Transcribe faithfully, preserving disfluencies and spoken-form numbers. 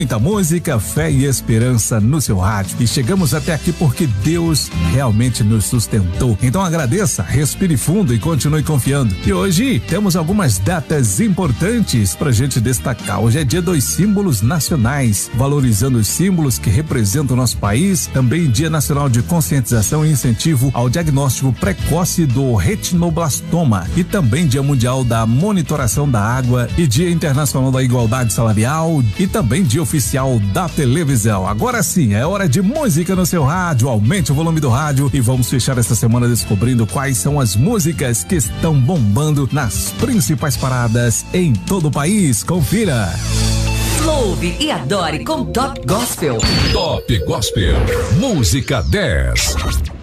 Muita música, fé e esperança no seu rádio. E chegamos até aqui porque Deus realmente nos sustentou. Então agradeça, respire fundo e continue confiando. E hoje temos algumas datas importantes pra gente destacar. Hoje é dia dos símbolos nacionais, valorizando os símbolos que representam o nosso país. Também Dia Nacional de Conscientização e Incentivo ao Diagnóstico Precoce do Retinoblastoma. E também Dia Mundial da Monitoração da Água e Dia Internacional da Igualdade Salarial e também Dia Oficial da Televisão. Agora sim, é hora de música no seu rádio. Aumente o volume do rádio e vamos fechar essa semana descobrindo quais são as músicas que estão bombando nas principais paradas em todo o país. Confira. Louve e adore com Top Gospel. Top Gospel, música dez.